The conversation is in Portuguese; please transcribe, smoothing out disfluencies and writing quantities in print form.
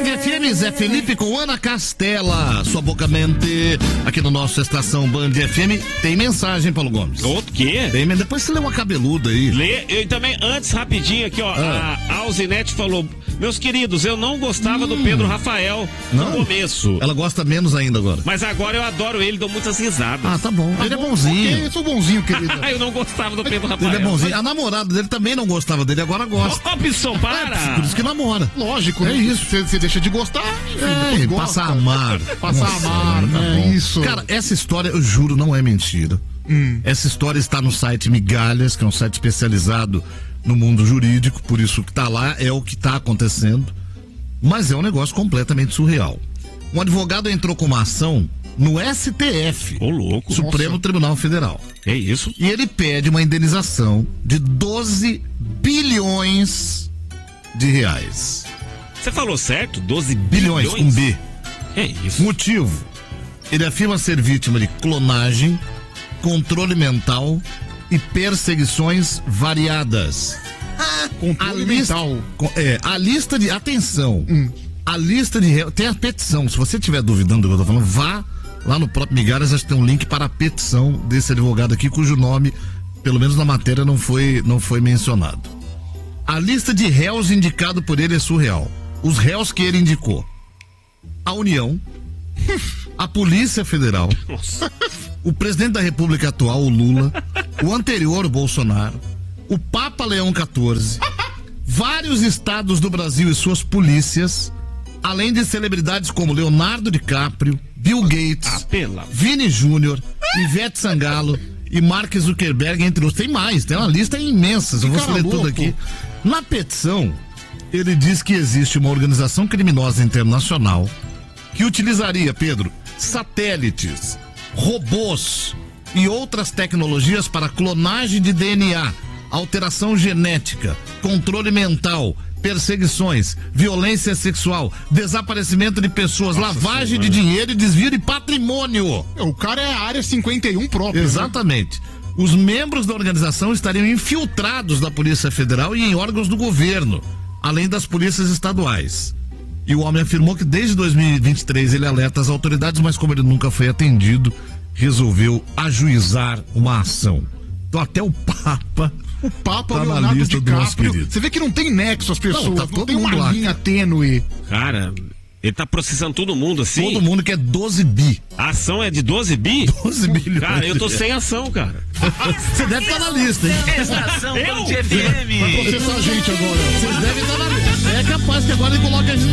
FM, Zé Felipe com Ana Castela. Sua boca mente. Aqui no nosso Estação Band FM. Tem mensagem, Paulo Gomes. O quê? Tem, depois você lê uma cabeluda aí. Lê, e também, antes, rapidinho aqui, ó. A Alzinete falou: meus queridos, eu não gostava do Pedro Rafael no começo. Ela gosta menos ainda agora. Mas agora eu adoro ele, dou muitas risadas. Ah, tá bom. Ele é bonzinho. Eu sou bonzinho, querido. Eu não gostava do Pedro Rafael. Ele é bonzinho. A namorada dele também não gostava dele, agora gosta. Ô, Pisson, para! Por isso que namora. Lógico, É isso. Você deixa de gostar, enfim, depois Passa a gosta. amar. Passa a amar, tá né? bom. Isso. Cara, essa história, eu juro, não é mentira. Essa história está no site Migalhas, que é um site especializado no mundo jurídico, por isso que tá lá é o que tá acontecendo. Mas é um negócio completamente surreal. Um advogado entrou com uma ação no STF, Ô, louco. Supremo Tribunal Federal. É isso? E ele pede uma indenização de 12 bilhões de reais. Você falou certo? 12 Bilhões, bilhões? com B. É isso. Motivo: ele afirma ser vítima de clonagem, controle mental e perseguições variadas. Controle mental. A lista de... Atenção. A lista de... Tem a petição. Se você estiver duvidando do que eu tô falando, vá lá no próprio Migalhas, acho que tem um link para a petição desse advogado aqui, cujo nome, pelo menos na matéria, não foi mencionado. A lista de réus indicado por ele é surreal. Os réus que ele indicou: a União, a Polícia Federal, o presidente da República atual, o Lula, o anterior, o Bolsonaro, o Papa Leão XIV, vários estados do Brasil e suas polícias, além de celebridades como Leonardo DiCaprio, Bill Gates, Vini Júnior, Ivete Sangalo e Mark Zuckerberg, entre outros. Tem mais, tem uma lista imensa, eu vou ler tudo aqui. Na petição, ele diz que existe uma organização criminosa internacional que utilizaria, Pedro, satélites, robôs e outras tecnologias para clonagem de DNA, alteração genética, controle mental, perseguições, violência sexual, desaparecimento de pessoas, lavagem de dinheiro e desvio de patrimônio. O cara é a área 51 própria. Exatamente. Né? Os membros da organização estariam infiltrados da Polícia Federal e em órgãos do governo, além das polícias estaduais. E o homem afirmou que desde 2023 ele alerta as autoridades, mas como ele nunca foi atendido, resolveu ajuizar uma ação. Então até o Papa... O Papa, tá Leonardo na lista do nosso DiCaprio. querido. Você vê que não tem nexo as pessoas, não tem uma lá, linha tênue. Cara, ele tá processando todo mundo assim? Todo mundo quer 12 bi. A ação é de 12 bi? 12 bilhões. Cara, eu tô sem ação, cara. Você deve estar na lista, hein? Estação Eu? Band FM. Vai processar a gente agora. Vocês devem estar na lista. É capaz que agora ele coloque a gente